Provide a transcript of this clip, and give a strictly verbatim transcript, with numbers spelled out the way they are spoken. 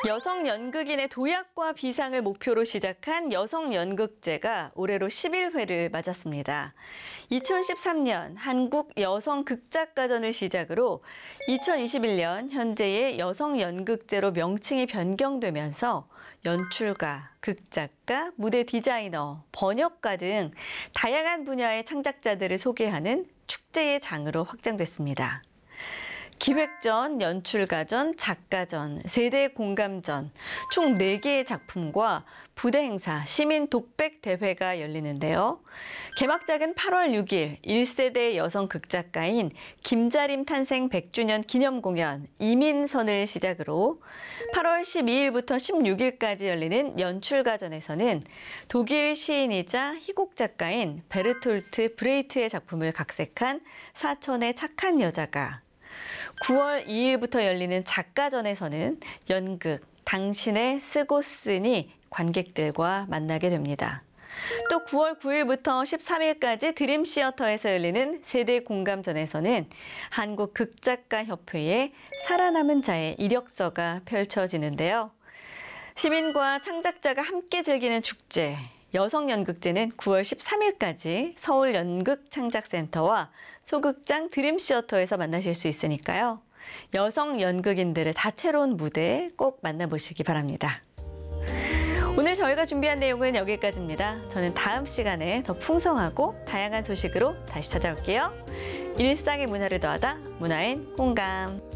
여성 연극인의 도약과 비상을 목표로 시작한 여성연극제가 올해로 십일 회를 맞았습니다. 이천십삼 년 한국 여성극작가전을 시작으로 이천이십일 년 현재의 여성연극제로 명칭이 변경되면서 연출가, 극작가, 무대 디자이너, 번역가 등 다양한 분야의 창작자들을 소개하는 축제의 장으로 확장됐습니다. 기획전, 연출가전, 작가전, 세대 공감전, 총 네 개의 작품과 부대 행사, 시민 독백 대회가 열리는데요. 개막작은 팔월 육일 일 세대 여성 극작가인 김자림 탄생 백 주년 기념 공연 이민선을 시작으로 팔월 십이일부터 십육일까지 열리는 연출가전에서는 독일 시인이자 희곡 작가인 베르톨트 브레이트의 작품을 각색한 사천의 착한 여자가, 구월 이일부터 열리는 작가전에서는 연극 당신의 쓰고 쓰니 관객들과 만나게 됩니다. 또 구월 구일부터 십삼일까지 드림시어터에서 열리는 세대 공감전에서는 한국극작가협회의 살아남은 자의 이력서가 펼쳐지는데요. 시민과 창작자가 함께 즐기는 축제, 여성연극제는 구월 십삼일까지 서울연극창작센터와 소극장 드림시어터에서 만나실 수 있으니까요. 여성 연극인들의 다채로운 무대 꼭 만나보시기 바랍니다. 오늘 저희가 준비한 내용은 여기까지입니다. 저는 다음 시간에 더 풍성하고 다양한 소식으로 다시 찾아올게요. 일상의 문화를 더하다 문화인 공감.